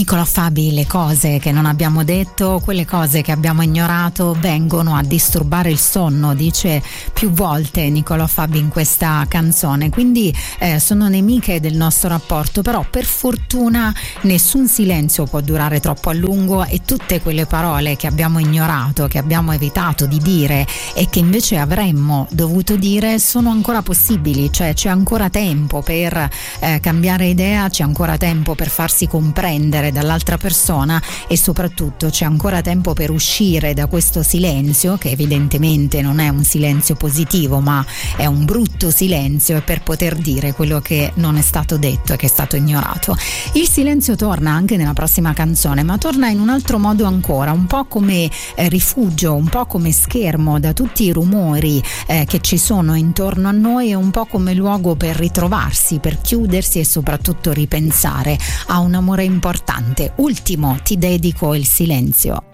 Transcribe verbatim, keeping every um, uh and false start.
Nicola Fabi, le cose che non abbiamo detto, quelle cose che abbiamo ignorato vengono a disturbare il sonno, dice più volte Nicola Fabi in questa canzone, quindi eh, sono nemiche del nostro rapporto, però per fortuna nessun silenzio può durare troppo a lungo e tutte quelle parole che abbiamo ignorato, che abbiamo evitato di dire e che invece avremmo dovuto dire sono ancora possibili, cioè c'è ancora tempo per eh, cambiare idea, c'è ancora tempo per farsi comprendere dall'altra persona e soprattutto c'è ancora tempo per uscire da questo silenzio, che evidentemente non è un silenzio positivo ma è un brutto silenzio, e per poter dire quello che non è stato detto e che è stato ignorato. Il silenzio torna anche nella prossima canzone, ma torna in un altro modo ancora, un po' come eh, rifugio, un po' come schermo da tutti i rumori eh, che ci sono intorno a noi, e un po' come luogo per ritrovarsi, per chiudersi e soprattutto ripensare a un amore importante. Ultimo, ti dedico il silenzio.